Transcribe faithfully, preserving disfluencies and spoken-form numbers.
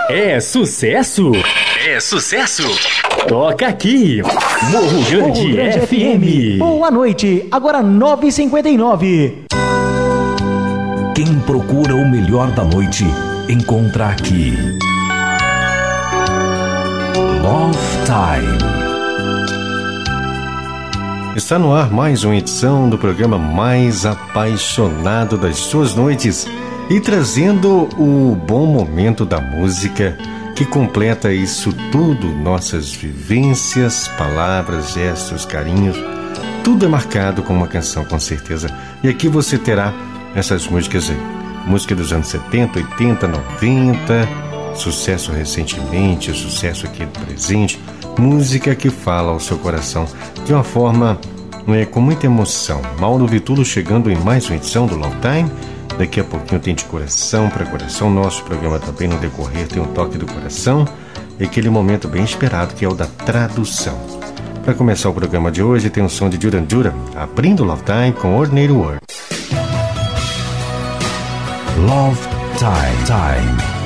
É sucesso? É sucesso? Toca aqui, Morro Grande, Morro Grande F M. Boa noite, agora nove e cinquenta e nove. Quem procura o melhor da noite, encontra aqui. Love Time. Está no ar mais uma edição do programa mais apaixonado das suas noites e trazendo o bom momento da música que completa isso tudo, nossas vivências, palavras, gestos, carinhos, tudo é marcado com uma canção, com certeza. E aqui você terá essas músicas aí, música dos anos setenta, oitenta, noventa, sucesso recentemente, sucesso aqui do presente, música que fala ao seu coração de uma forma é, com muita emoção. Mauro Vitulo chegando em mais uma edição do Love Time. Daqui a pouquinho tem de coração para coração. Nosso programa também no decorrer tem um toque do coração e aquele momento bem esperado que é o da tradução. Para começar o programa de hoje tem um som de Duran Duran abrindo o Love Time com Ordinary World. Love Time. Time.